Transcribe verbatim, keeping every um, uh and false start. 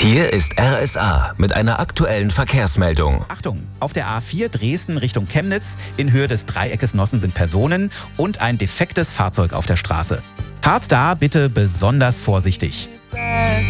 Hier ist R S A mit einer aktuellen Verkehrsmeldung. Achtung, auf der A vier Dresden Richtung Chemnitz in Höhe des Dreieckes Nossen sind Personen und ein defektes Fahrzeug auf der Straße. Fahrt da bitte besonders vorsichtig.